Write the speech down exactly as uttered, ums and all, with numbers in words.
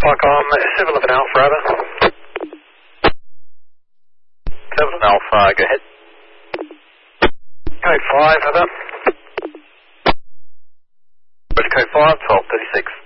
Park on seven eleven Alpha, over. seven eleven Alpha, go ahead. Code five, over. Code five, twelve thirty-six.